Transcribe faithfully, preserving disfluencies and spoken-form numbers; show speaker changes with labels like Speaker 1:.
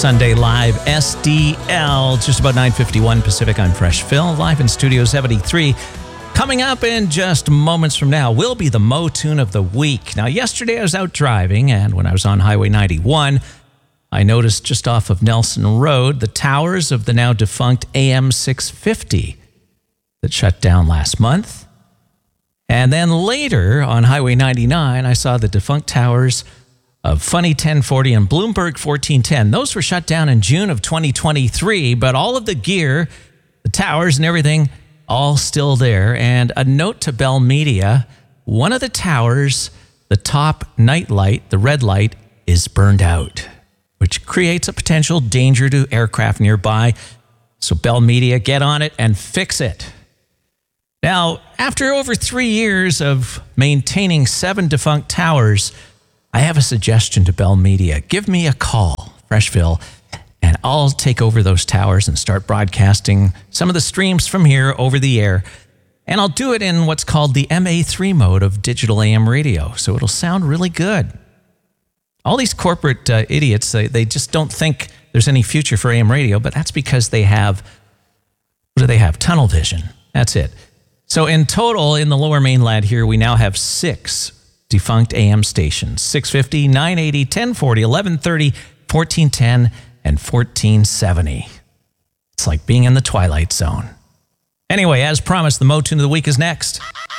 Speaker 1: Sunday Live S D L, just about nine fifty-one Pacific. I'm Fresh Phil, live in Studio seventy-three. Coming up in just moments from now will be the Mo Tune of the Week. Now, yesterday I was out driving, and when I was on Highway ninety-one, I noticed just off of Nelson Road the towers of the now defunct A M six fifty that shut down last month. And then later on Highway ninety-nine, I saw the defunct towers of Funny ten forty and Bloomberg fourteen ten. Those were shut down in June of twenty twenty-three, but all of the gear, the towers and everything, all still there. And a note to Bell Media, one of the towers, the top night light, the red light, is burned out, which creates a potential danger to aircraft nearby. So Bell Media, get on it and fix it. Now, after over three years of maintaining seven defunct towers, I have a suggestion to Bell Media. Give me a call, Freshville, and I'll take over those towers and start broadcasting some of the streams from here over the air. And I'll do it in what's called the M A three mode of digital A M radio, so it'll sound really good. All these corporate uh, idiots, they, they just don't think there's any future for A M radio, but that's because they have, what do they have? Tunnel vision. That's it. So in total, in the Lower Mainland here, we now have six defunct A M stations: six fifty, nine eighty, ten forty, eleven thirty, fourteen ten, and fourteen seventy. It's like being in the Twilight Zone. Anyway, as promised, the Mo Tune of the Week is next.